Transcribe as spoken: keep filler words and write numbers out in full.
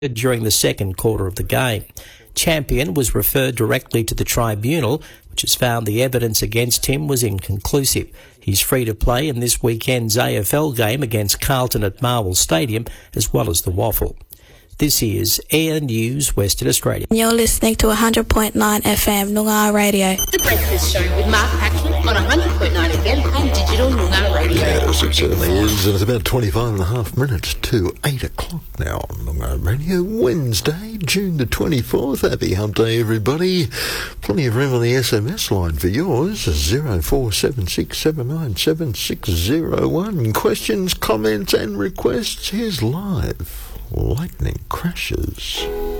during the second quarter of the game. Champion was referred directly to the tribunal, which has found the evidence against him was inconclusive. He's free to play in this weekend's A F L game against Carlton at Marvel Stadium, as well as the Waffle. This is Air News Western Australia. You're listening to one hundred point nine F M Noongar Radio. The Breakfast Show with Mark Patrick on one hundred point nine F M and digital Noongar Radio. Yes, it certainly is, and it's about twenty-five and a half minutes to eight o'clock now on Noongar Radio. Wednesday, June the twenty-fourth. Happy Hump Day, everybody. Plenty of room on the S M S line for yours, zero four seven six seven nine seven six zero one. Questions, comments and requests. Here's live. Lightning crashes.